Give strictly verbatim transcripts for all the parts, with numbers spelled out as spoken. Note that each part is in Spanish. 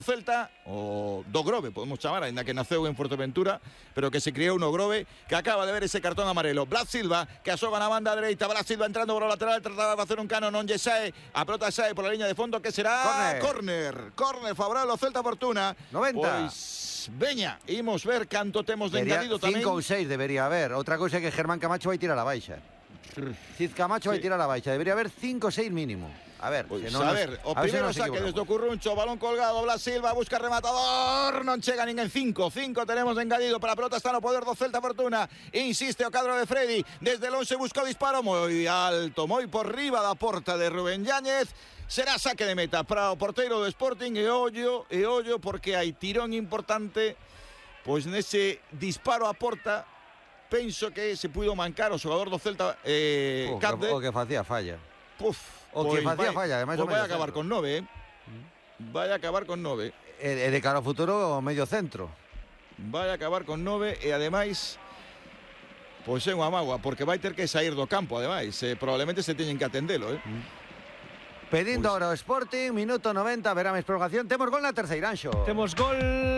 Celta, o do Grove, podemos chamar, ainda que naceu en Fuerteventura, pero que se criou no Grove, que acaba de ver ese cartón amarelo. Blas Silva, que asoga na banda dereita, Blas Silva entrando por o lateral, trataba de facer un cano, non lle sae, a pelota sae por la liña de fondo, que será córner, córner favorable ao Celta Fortuna. noventa. Pois, veña, imos ver canto temos de engadido tamén. cinco ou seis debería haber. Outra cousa é que Germán Camacho vai tirar a baixa. Cid Camacho sí. vai tirar a baixa, debería haber cinco ou seis mínimo. A ver, pues, no a nos, ver, o a primeiro ver si saque desde o Curruncho, balón colgado, Blas Silva busca rematador, non chega ninguén. Cinco, cinco tenemos engadido, para a pelota está no poder do Celta Fortuna, insiste o cadro de Freddy, desde el once busca o disparo, moi alto, moi por riba da porta de Rubén Yáñez. Será saque de meta para o porteiro do Sporting, e ollo, e ollo, porque hai tirón importante, pois nese disparo a porta, penso que se puido mancar o xogador do Celta, eh, oh, Cadde. O que facía falla. Puf. O que facía falla, además. Pues vai a acabar con nove, eh? Vai a acabar con nove. E de cara ao futuro, medio centro. Vai a acabar con nove e ademais, pois é unha mágoa, porque vai ter que sair do campo, ademais. Eh, probablemente se teñen que atendelo, eh? Mm. Pedindo pues... ahora o Sporting, minuto noventa, verá máis prolongación. Temos gol na terceira, Anxo. Temos gol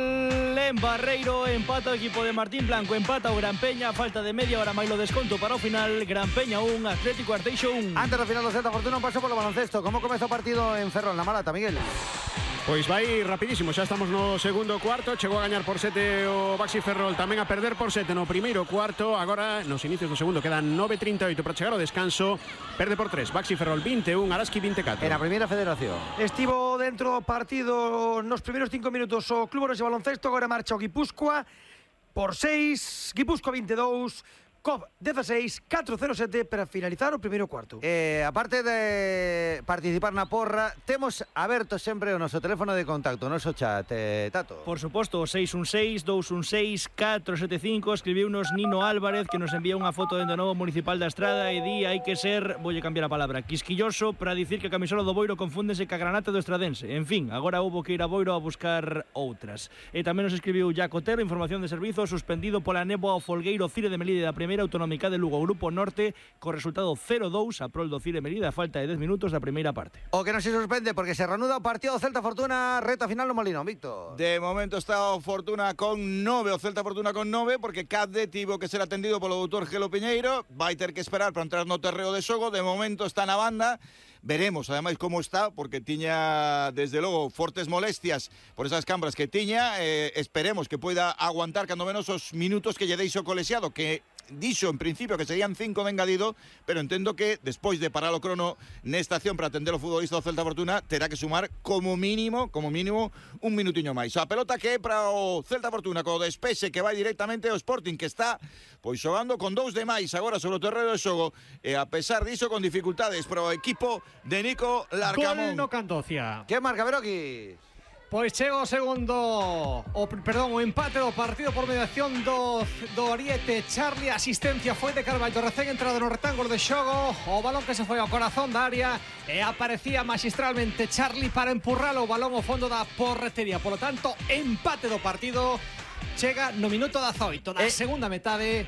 en Barreiro, empata o equipo de Martín Blanco, empata o Gran Peña, falta de media hora máis lo desconto para o final. Gran Peña un, Atlético Arteixo un. Antes do final do Celta Fortuna, un paso polo baloncesto. Como comeza o partido en Ferrol, na Malata, Miguel? Pois vai rapidísimo, xa estamos no segundo cuarto. Chegou a gañar por sete o Baxi Ferrol, tamén a perder por sete no primeiro cuarto. Agora, nos inicios do segundo, quedan nove trinta e oito para chegar ao descanso. Perde por tres, Baxi Ferrol vinte e un, Araski vinte e catro. En a primeira federación estivo dentro do partido nos primeiros cinco minutos o Club Orense Baloncesto. Agora marcha o Guipúzcoa por seis, Guipúzcoa vinte e dous, C O B dieciséis, catro cero sete para finalizar o primeiro cuarto. Eh, aparte de participar na porra, temos aberto sempre o noso teléfono de contacto, o noso chat, eh, Tato. Por suposto, seis un seis, dous un seis, catro sete cinco. Escribiunos Nino Álvarez, que nos envía unha foto dende o novo Municipal da Estrada e di hai que ser, voulle cambiar a palabra, quisquilloso para dicir que a camisola do Boiro confúndese ca granate do estradense. En fin, agora houbo que ir a Boiro a buscar outras. E tamén nos escribiu Jacotero, información de servizo, suspendido pola néboa o Folgueiro Cire de Melide da primeira autonómica de Lugo, Grupo Norte, co resultado cero dous a prol do Cire Melide, a falta de dez minutos da primeira parte. O que non se suspende porque se reanuda o partido do Celta Fortuna, reta final no Molinón, Víctor. De momento está o Fortuna con nove, o Celta Fortuna con nove, porque Cadde tivo que ser atendido polo doutor Gelo Piñeiro, vai ter que esperar para entrar no terreo de xogo. De momento está na banda. Veremos, ademais, como está, porque tiña, desde logo, fortes molestias por esas cambras que tiña. Eh, esperemos que poida aguantar cando menos os minutos que lle deixo o colexiado, que dixo en principio que serían cinco de engadido, pero entendo que despois de parar o crono nesta acción para atender o futbolista do Celta Fortuna, terá que sumar como mínimo, como mínimo, un minutiño máis. A pelota que é para o Celta Fortuna, co despexe que vai directamente ao Sporting, que está pois xogando con dous de máis agora sobre o terreno de xogo, e a pesar diso con dificultades para o equipo de Nico Larcamón. Gol no Candocia. Que marca, Veroquis? Pois chega o segundo, o, perdón, o empate do partido por mediación do, do Oriete Charlie. A asistencia foi de Carballo, recén entrado no rectángulo de xogo. O balón que se foi ao corazón da área e aparecía magistralmente Charlie para empurralo o balón ao fondo da porretería. Por lo tanto, empate do partido. Chega no minuto dezaoito, na eh. segunda metade.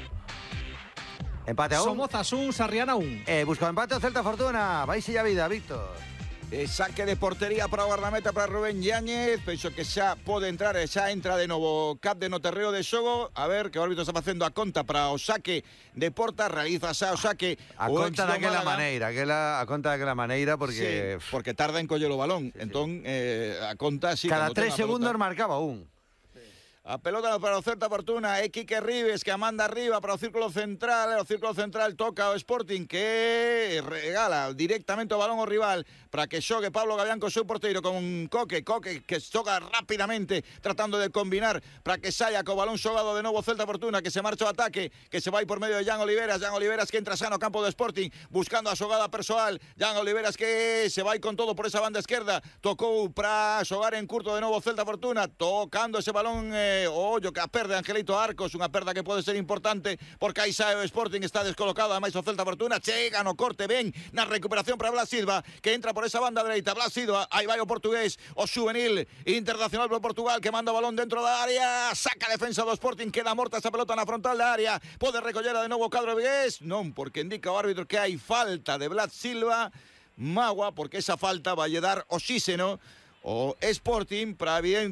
Empate a un. Somozas un, Sarriana un. Eh, busca o empate o Celta Fortuna. Vai a vida, Víctor. Eh, saque de portería para o guardameta para Rubén Yáñez. Penso que xa pode entrar, xa entra de novo Cadde no terreo de xogo. A ver, que o árbitro está facendo a conta para o saque de porta. Realiza xa o saque a o conta daquela maneira, aquela, a conta daquela maneira porque sí, porque tarda en coller o balón. Sí, entón, sí. Eh, a conta sí, cada tres segundos pelota marcaba un. A pelota para o Celta Fortuna, é Quique Ribes que a manda arriba para o círculo central. O círculo central toca o Sporting, que regala directamente o balón ao rival para que xogue Pablo Gavián co seu porteiro con Coque. Coque que xoga rapidamente tratando de combinar para que saia co balón xogado de novo Celta Fortuna, que se marcha o ataque, que se vai por medio de Jan Oliveras. Jan Oliveras que entra xa no campo do Sporting buscando a xogada persoal. Jan Oliveras que se vai con todo por esa banda esquerda, tocou para xogar en curto de novo Celta Fortuna, tocando ese balón eh, o ollo que a perde Angelito Arcos, unha perda que pode ser importante porque aí sae o Sporting, está descolocado. Ademais o Celta Fortuna chega no corte ben na recuperación para Blas Silva, que entra por esa banda dereita. Blas Silva, aí vai o portugués, o juvenil internacional por Portugal, que manda o balón dentro da área, saca a defensa do Sporting, queda morta esa pelota na frontal da área, pode recollera de novo o cadro vigués, non, porque indica o árbitro que hai falta de Blas Silva. Magua, porque esa falta vai dar oxígeno o Sporting para evidente